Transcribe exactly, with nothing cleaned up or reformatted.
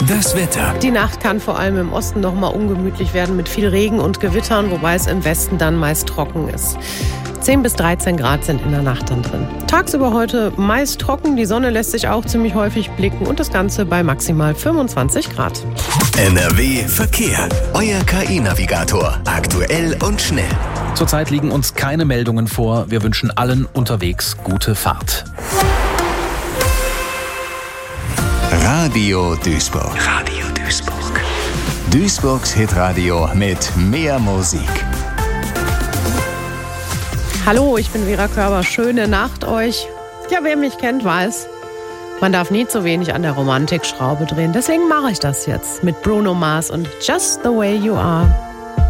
Das Wetter. Die Nacht kann vor allem im Osten noch mal ungemütlich werden mit viel Regen und Gewittern, wobei es im Westen dann meist trocken ist. zehn bis dreizehn Grad sind in der Nacht dann drin. Tagsüber heute meist trocken, die Sonne lässt sich auch ziemlich häufig blicken und das Ganze bei maximal fünfundzwanzig Grad. N R W Verkehr. Euer K I-Navigator. Aktuell und schnell. Zurzeit liegen uns keine Meldungen vor. Wir wünschen allen unterwegs gute Fahrt. Radio Duisburg. Radio Duisburg. Duisburgs Hitradio mit mehr Musik. Hallo, ich bin Vera Körber. Schöne Nacht euch. Ja, wer mich kennt, weiß, man darf nie zu wenig an der Romantikschraube drehen. Deswegen mache ich das jetzt mit Bruno Mars und Just the Way You Are.